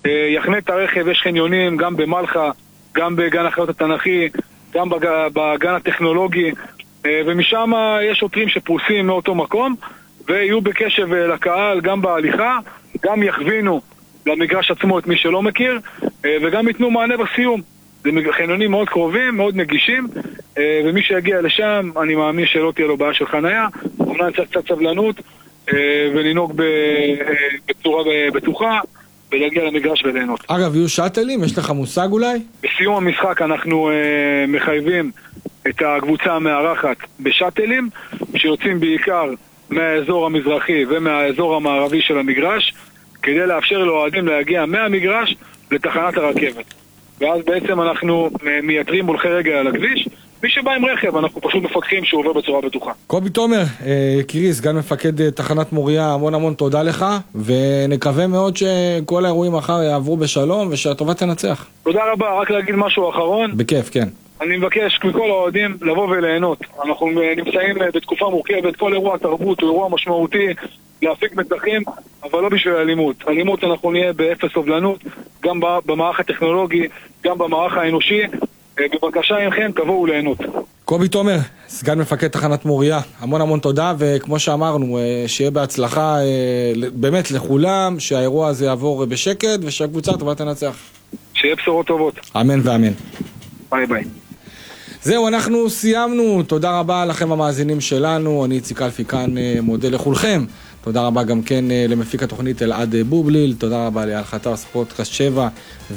יחנה את הרכב. יש חניונים גם במלחה, גם בגן החיות התנ"כי, גם בגן הטכנולוגי, ומשם יש שוטרים שפרוסים מאותו מקום ויהיו בקשב לקהל גם בהליכה, גם יכווינו למגרש עצמו את מי שלא מכיר, וגם ייתנו מענה בסיום. זה חניונים מאוד קרובים, מאוד נגישים, ומי שיגיע לשם, אני מאמין שלא תהיה לו בעיה של חנייה. אומנם צריך קצת סבלנות ולנהוג בצורה בטוחה ולהגיע למגרש וליהנות. אגב, יהיו שאטלים? יש לך מושג אולי? בסיום המשחק אנחנו מחייבים את הקבוצה המארחת בשאטלים שיוצאים בעיקר מהאזור המזרחי ומהאזור המערבי של המגרש, כדי לאפשר לאוהדים להגיע מהמגרש לתחנת הרכבת. ואז בעצם אנחנו מייתרים הולכי רגל על הכביש. מי שבא עם רכב, אנחנו פשוט מפקחים שהוא עובר בצורה בטוחה. קובי תומר, יקירי, סגן מפקד תחנת מוריה, המון תודה לך, ונקווה מאוד שכל האירועים מחר יעברו בשלום ושהטובה תנצח. תודה רבה, רק להגיד משהו אחרון. בכיף, כן. אני מבקש מכל האוהדים לבוא וליהנות. אנחנו נמצאים בתקופה מורכבת, כל אירוע תרבות הוא אירוע משמעותי, להפיק מתחים, אבל לא בשביל אלימות. אלימות אנחנו נהיה באפס סובלנות, גם במערך הטכנולוגי, גם במערך האנושי. בבקשה מכם, תבואו ליהנות. קובי תומר, סגן מפקד תחנת מוריה, המון תודה, וכמו שאמרנו, שיהיה בהצלחה באמת לכולם, שהאירוע הזה יעבור בשקט ושהקבוצה טובה תנצח. שיהיה בשורות טובות. אמן ואמן. ביי ביי. זהו, אנחנו סיימנו. תודה רבה לכם המאזינים שלנו. אני איציק אלפי כאן, מודה לכולכם. תודה רבה גם כן למפיק התוכנית אלעד בובליל. תודה רבה לאייל חטר ספורטקאסט 7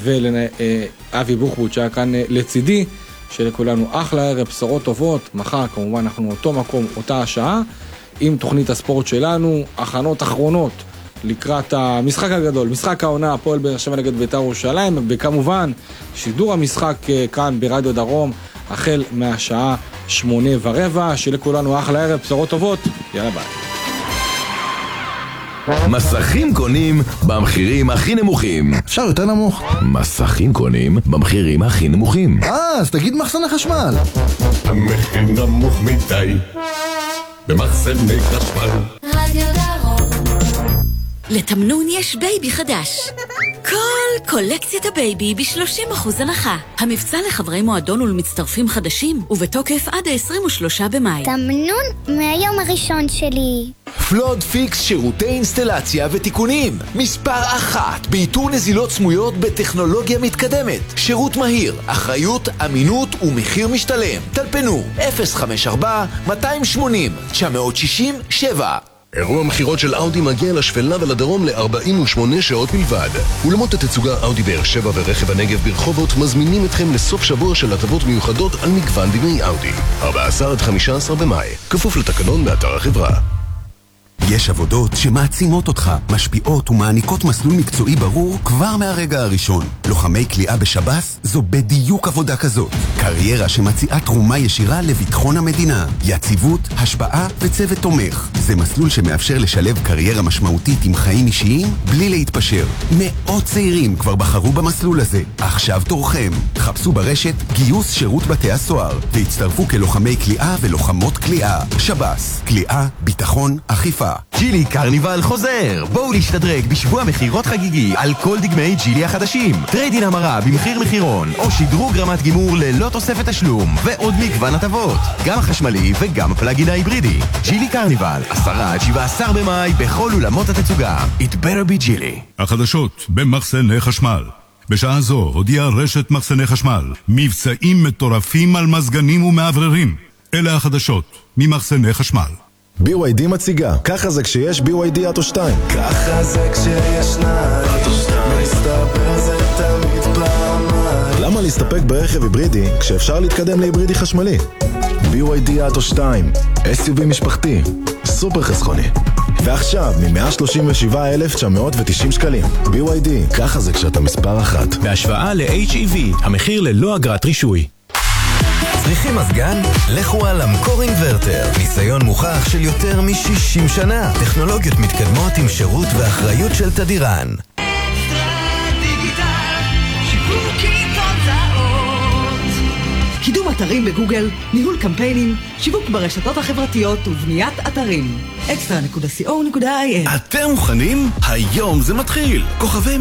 ולאבי בוחבוט שהיה כאן לצידי. שלכולנו אחלה ערב, בשורות טובות. מחר כמובן אנחנו אותו מקום, אותה השעה, עם תוכנית הספורט שלנו, הכנות אחרונות לקראת המשחק הגדול, משחק העונה, הפועל באר שבע נגד בית"ר ירושלים, וכמובן שידור המשחק כאן ברדיו דרום החל מהשעה 8:15. שלכולנו אחלה ערב, בשורות טובות, יאללה ביי. מסכים קונים במחירים הכי נמוכים. אפשר יותר נמוך? מסכים קונים במחירים הכי נמוכים. אז תגיד מחסני חשמל. המחיר נמוך מדי במחסני חשמל. רדיו דרום. לתמנון יש בייבי חדש. כל קולקציית הבייבי ב-30% הנחה. המבצע לחברי מועדון ולמצטרפים חדשים, ובתוקף עד ה-23 במאי. תמנון מהיום הראשון שלי. פלוד פיקס שירותי אינסטלציה ותיקונים. מספר 1 באיתור נזילות סמויות בטכנולוגיה מתקדמת. שירות מהיר, אחריות, אמינות ומחיר משתלם. טלפנו 054-280-967. אירוע המחירות של אאודי מגיע לשפלה ולדרום ל-48 שעות בלבד. אולמות התצוגה אאודי באר שבע ורכב הנגב ברחובות מזמינים אתכם לסוף שבוע של הטבות מיוחדות על מגוון דגמי אאודי. 14 עד 15 במאי, כפוף לתקנון באתר החברה. יש עבודות שמעצימות אותך, משפיעות ומעניקות מסלול מקצועי ברור כבר מהרגע הראשון. לוחמי כליאה בשב"ס זו בדיוק עבודה כזאת. קריירה שמציעה תרומה ישירה לביטחון המדינה, יציבות, השפעה וצוות תומך. זה מסלול שמאפשר לשלב קריירה משמעותית עם חיים אישיים בלי להתפשר. מאות צעירים כבר בחרו במסלול הזה. עכשיו תורכם. חפשו ברשת גיוס שירות בתי הסוהר והצטרפו כלוחמי כליאה ולוחמות כליאה. שב"ס, כליאה, ביטחון, אכיפה. ג'ילי קרניבל חוזר. בואו להשתדרג בשבוע מחירות חגיגי על כל דגמי ג'ילי החדשים. טריידין המרה במחיר מחירון או שדרוג רמת גימור ללא תוספת תשלום ועוד מגוון הטבות, גם החשמלי וגם הפלאגין ההיברידי. ג'ילי קרניבל 10 עד 17 במאי בכל אולמות התצוגה. It better be ג'ילי. החדשות במחסני חשמל. בשעה זו הודיעה רשת מחסני חשמל מבצעים מטורפים על מזגנים ומעבררים. אלה החדשות ממחסני חשמל. BYD מציגה, ככה זה כשיש BYD אוטו 2. ככה זה כשיש אוטו 2. מסתבר זה תמיד פעמיים. למה להסתפק ברכב היברידי כשאפשר להתקדם להיברידי חשמלי? BYD אוטו 2, SUV משפחתי, סופר חסכוני. ועכשיו מ-137,990 שקלים. BYD, ככה זה כשאתה מספר 1. בהשוואה ל-HEV, המחיר ללא אגרת רישוי. צריכים מזגן? לכו על אמקור אינברטר. ניסיון מוכח של יותר מ-60 שנה. טכנולוגיות מתקדמות עם שירות ואחריות של תדירן. קידום אתרים בגוגל, ניהול קמפיינים, שיווק ברשתות החברתיות ובניית אתרים. extra.co.il. אתם מוכנים? היום זה מתחיל. כוכבי